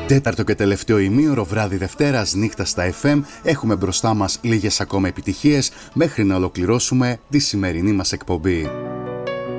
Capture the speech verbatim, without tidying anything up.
Τέταρτο και τελευταίο ημίωρο, βράδυ Δευτέρας, νύχτα στα εφ εμ. Έχουμε μπροστά μας λίγες ακόμα επιτυχίες μέχρι να ολοκληρώσουμε τη σημερινή μας εκπομπή.